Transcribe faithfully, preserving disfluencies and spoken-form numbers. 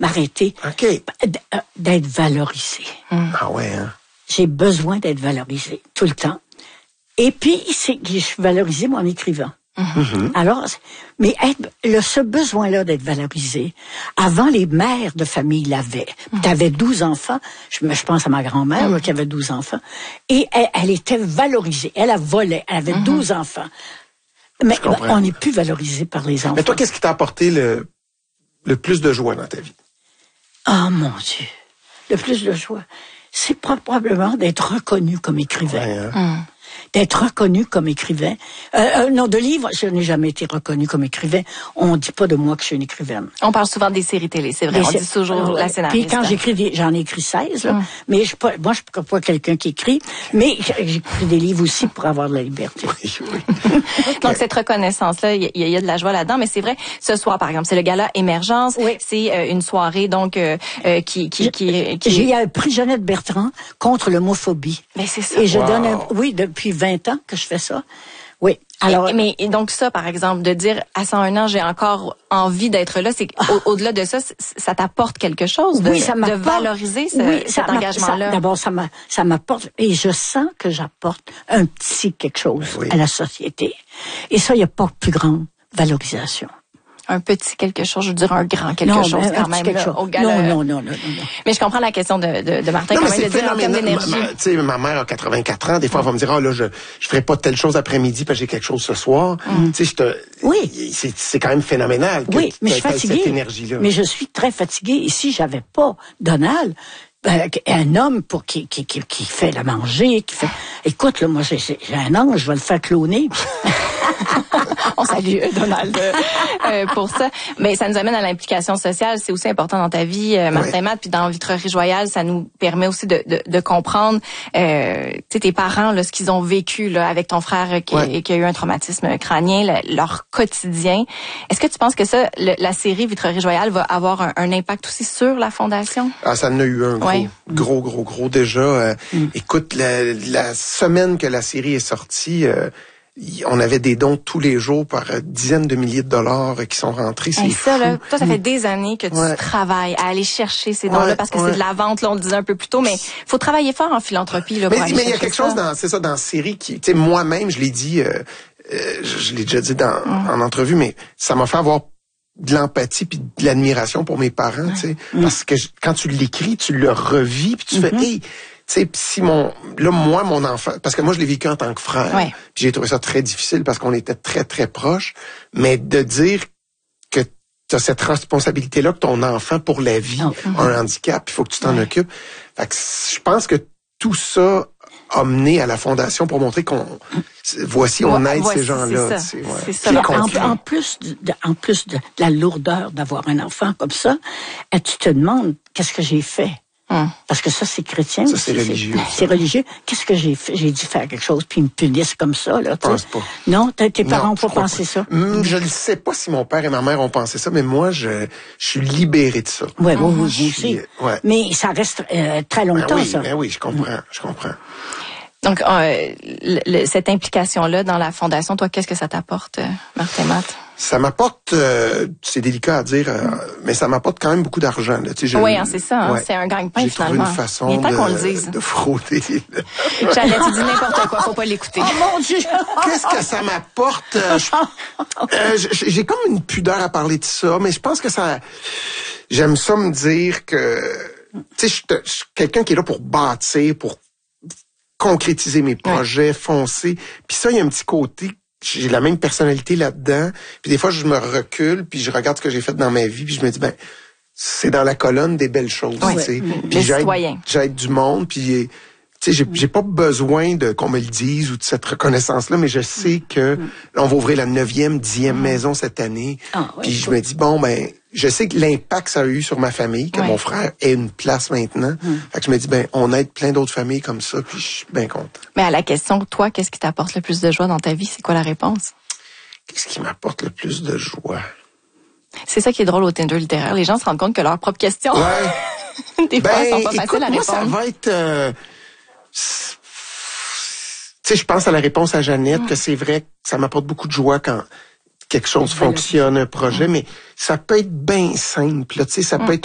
m'arrêter okay. d'être valorisée. Mm. Ah ouais, hein? J'ai besoin d'être valorisée tout le temps. Et puis, c'est que je suis valorisée, moi, en écrivant. Mm-hmm. Alors, mais être, le, ce besoin-là d'être valorisé, avant les mères de famille l'avaient. Mm-hmm. Tu avais douze enfants, je, je pense à ma grand-mère mm-hmm. là, qui avait douze enfants, et elle, elle était valorisée. Elle, elle volait, elle avait mm-hmm. douze enfants. Mais ben, on n'est plus valorisé par les enfants. Mais toi, qu'est-ce qui t'a apporté le, le plus de joie dans ta vie? Oh mon Dieu, le plus de joie, c'est probablement d'être reconnu comme écrivain. Ouais, hein? mm. D'être reconnu comme écrivain. Euh, euh, non, de livres, je n'ai jamais été reconnu comme écrivain. On dit pas de moi que je suis une écrivaine. On parle souvent des séries télé, c'est vrai. Des on dit toujours euh, la scénariste. Puis quand j'écris, des, j'en ai écrit seize, là, mm. mais je, pas, moi, je suis pas quelqu'un qui écrit, mais j'écris des livres aussi pour avoir de la liberté. Oui, oui. Okay. Donc, cette reconnaissance-là, il y, y a de la joie là-dedans, mais c'est vrai, ce soir, par exemple, c'est le gala Émergence. Oui. C'est euh, une soirée, donc, euh, euh, qui, qui, qui, qui... J'ai pris Jeannette Bertrand contre l'homophobie. Mais c'est ça. Et je wow. donne, un, oui, depuis vingt ans que je fais ça. Oui. Alors, et, mais et donc ça, par exemple, de dire à cent un ans, j'ai encore envie d'être là, c'est au, au-delà de ça, ça t'apporte quelque chose de, oui, ça de valoriser ce, oui, cet engagement-là. D'abord, ça, m'a, ça m'apporte, et je sens que j'apporte un petit quelque chose oui. à la société. Et ça, il n'y a pas plus grande valorisation. Un petit quelque chose, je veux dire un grand quelque non, chose ben, quand même quelque là, chose. au gala. Non, non, non, non, non, non. Mais je comprends la question de, de, de Martin, non, quand mais même, de dire en termes d'énergie. Tu sais, ma mère a quatre-vingt-quatre ans, des fois, elle va me dire, ah, oh, là, je, je ferai pas telle chose après-midi parce que j'ai quelque chose ce soir. Mm. Tu sais, je te, oui. C'est, c'est quand même phénoménal. Que oui, mais je suis fatiguée. Cette énergie-là. Mais je suis très fatiguée. Et si j'avais pas Donald, ben, un homme pour qui, qui, qui, qui fait la manger, qui fait, écoute, là, moi, j'ai, j'ai un ange, je vais le faire cloner. On salue Donald euh, pour ça. Mais ça nous amène à l'implication sociale. C'est aussi important dans ta vie, euh, Martin ouais. Matt. Puis dans Vitrerie Joyale, ça nous permet aussi de, de, de comprendre euh, tes parents, là, ce qu'ils ont vécu là, avec ton frère qui, ouais. qui a eu un traumatisme crânien, le, leur quotidien. Est-ce que tu penses que ça, le, la série Vitrerie Joyale va avoir un, un impact aussi sur la Fondation? Ah, ça en a eu un gros, ouais. gros, gros, gros déjà. Euh, mm. Écoute, la, la semaine que la série est sortie... Euh, on avait des dons tous les jours par dizaines de milliers de dollars qui sont rentrés. C'est ça, fou. Là, toi, ça fait des années que tu ouais. travailles à aller chercher ces dons-là ouais, parce que ouais. c'est de la vente, là, on le disait un peu plus tôt, mais il faut travailler fort en philanthropie. Là, mais pour mais il y a quelque ça. chose dans, c'est ça, dans la série qui, tu sais, moi-même, je l'ai dit, euh, euh, je, je l'ai déjà dit dans, mm. en entrevue, mais ça m'a fait avoir de l'empathie puis de l'admiration pour mes parents, ouais. tu sais, mm. parce que je, quand tu l'écris, tu le revis puis tu mm-hmm. fais, hey, tu sais, si mon, là, moi, mon enfant, parce que moi, je l'ai vécu en tant que frère, ouais. puis j'ai trouvé ça très difficile parce qu'on était très, très proches, mais de dire que tu as cette responsabilité-là que ton enfant, pour la vie, oh. a un handicap, il faut que tu t'en ouais. occupes. Fait que je pense que tout ça a mené à la Fondation pour montrer qu'on, voici, on aide ouais, ces gens-là. C'est ça. Ouais. C'est ça. En, en plus, de, en plus de la lourdeur d'avoir un enfant comme ça, tu te demandes qu'est-ce que j'ai fait. Hum. Parce que ça, c'est chrétien. Ça, c'est religieux. C'est, c'est religieux. Qu'est-ce que j'ai fait? J'ai dû faire quelque chose, puis ils me punissent comme ça, là. Je pense pas. Non? Tes parents n'ont pas pensé ça? Hum, je ne sais pas si mon père et ma mère ont pensé ça, mais moi, je, je suis libéré de ça. Ouais, hum. vous aussi. Suis, ouais. Mais ça reste euh, très longtemps, ben oui, ça. Ben oui, je comprends, hum. je comprends. Donc, euh, le, le, cette implication-là dans la Fondation, toi, qu'est-ce que ça t'apporte, Martin Matt? Ça m'apporte, euh, c'est délicat à dire, euh, mais ça m'apporte quand même beaucoup d'argent. Là. Tu sais, oui, hein, c'est ça. Hein, ouais. C'est un gagne-pain, j'ai finalement. J'ai trouvé une façon Il est temps de, qu'on le dise. de frauder. J'allais te dire n'importe quoi, faut pas l'écouter. Oh mon Dieu! Qu'est-ce que ça m'apporte? Euh, euh, j'ai comme une pudeur à parler de ça, mais je pense que ça... J'aime ça me dire que... Tu sais, je suis quelqu'un qui est là pour bâtir, pour concrétiser mes projets, ouais. foncer. Puis ça, il y a un petit côté... J'ai la même personnalité là-dedans. Puis des fois, je me recule, puis je regarde ce que j'ai fait dans ma vie, puis je me dis, ben, c'est dans la colonne des belles choses. Ouais. Tu sais. Mmh. Puis j'aide, j'aide du monde, puis tu sais, j'ai, j'ai pas besoin de qu'on me le dise ou de cette reconnaissance-là, mais je sais que mmh. on va ouvrir la neuvième, dixième mmh. maison cette année. Ah, ouais, puis je cool. me dis, bon, ben, je sais que l'impact que ça a eu sur ma famille, que ouais. mon frère ait une place maintenant. Mmh. Fait que je me dis, ben, on aide plein d'autres familles comme ça, puis je suis bien content. Mais à la question, toi, qu'est-ce qui t'apporte le plus de joie dans ta vie? C'est quoi la réponse? Qu'est-ce qui m'apporte le plus de joie? C'est ça qui est drôle au Tinder littéraire. Les gens se rendent compte que leur propre question, ouais. des ben, fois, sont pas écoute, faciles à moi, répondre. Ça va être... Euh, tu sais, je pense à la réponse à Jeannette, mmh. que c'est vrai que ça m'apporte beaucoup de joie quand quelque chose fonctionne, un projet, mmh. mais ça peut être bien simple. Tu sais, ça mmh. peut être